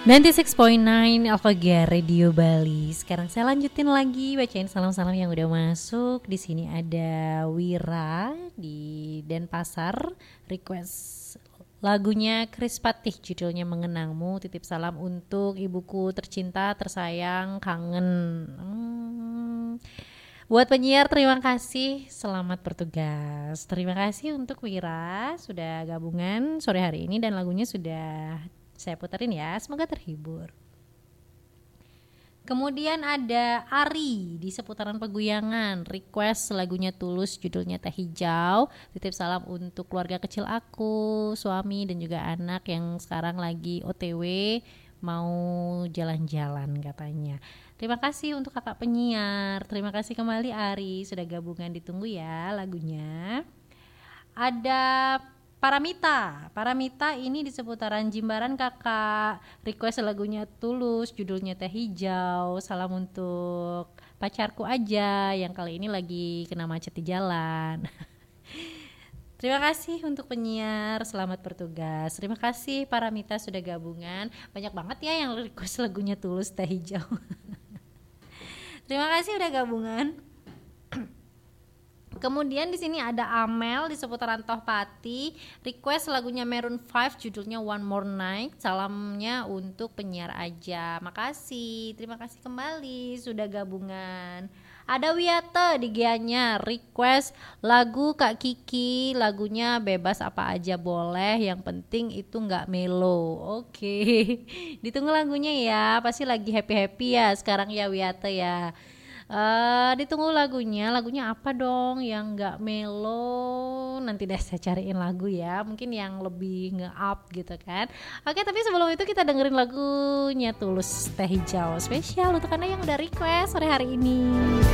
96.9 Alphagia Radio Bali. Sekarang saya lanjutin lagi bacain salam-salam yang udah masuk. Di sini ada Wira di Denpasar request lagunya Chris Patih, judulnya Mengenangmu. Titip salam untuk ibuku tercinta, tersayang, kangen. Buat penyiar terima kasih, selamat bertugas. Terima kasih untuk Wira sudah gabungan sore hari ini dan lagunya sudah saya puterin ya, semoga terhibur. Kemudian ada Ari di seputaran Peguyangan, request lagunya Tulus, judulnya Teh Hijau. Titip salam untuk keluarga kecil aku, suami dan juga anak yang sekarang lagi OTW mau jalan-jalan katanya. Terima kasih untuk kakak penyiar. Terima kasih kembali Ari, sudah gabungan, ditunggu ya lagunya. Ada Paramita ini di seputaran Jimbaran kakak, request lagunya Tulus, judulnya Teh Hijau. Salam untuk pacarku aja yang kali ini lagi kena macet di jalan. Terima kasih untuk penyiar, selamat bertugas. Terima kasih Paramita sudah gabungan. Banyak banget ya yang request lagunya Tulus, Teh Hijau. Terima kasih udah gabungan. Kemudian di sini ada Amel di seputaran Tohpati, request lagunya Maroon 5, judulnya One More Night. Salamnya untuk penyiar aja. Makasih, terima kasih kembali sudah gabungan. Ada Wiyata di Gianyar, request lagu Kak Kiki, lagunya bebas apa aja boleh, yang penting itu nggak melo. Oke. Ditunggu lagunya ya, pasti lagi happy ya sekarang ya Wiyata ya. Ditunggu lagunya apa dong yang nggak melo, nanti deh saya cariin lagu ya, mungkin yang lebih nge-up gitu kan. Oke, tapi sebelum itu kita dengerin lagunya Tulus, Teh Hijau, spesial untuk anda yang udah request sore hari ini.